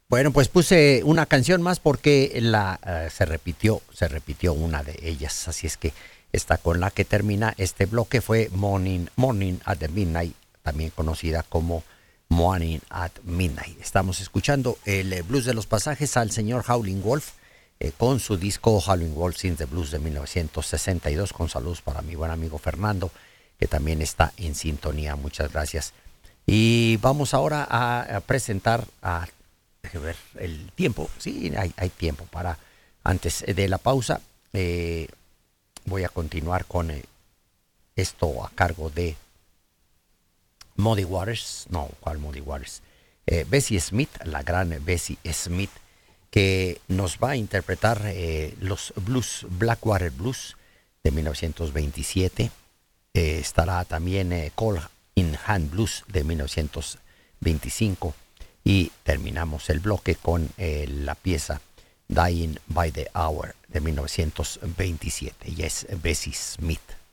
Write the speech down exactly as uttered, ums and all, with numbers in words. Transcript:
Bueno, pues puse una canción más porque la eh, se repitió, se repitió una de ellas, así es que esta con la que termina este bloque fue Morning, Morning at the Midnight, también conocida como Morning at Midnight. Estamos escuchando el eh, blues de los pasajes al señor Howlin' Wolf eh, con su disco Howlin' Wolf Sings the Blues de mil novecientos sesenta y dos, con saludos para mi buen amigo Fernando, que también está en sintonía. Muchas gracias. Y vamos ahora a, a presentar a Deje ver el tiempo. Sí, hay, hay tiempo para antes de la pausa. Eh, voy a continuar con eh, esto a cargo de Muddy Waters. No, ¿cuál Muddy Waters? Eh, Bessie Smith, la gran Bessie Smith, que nos va a interpretar eh, los blues, Blackwater Blues de mil novecientos veintisiete. Eh, estará también eh, Call in Hand Blues de mil novecientos veinticinco. Y terminamos el bloque con eh, la pieza Dying by the Hour de mil novecientos veintisiete. Y es Bessie Smith.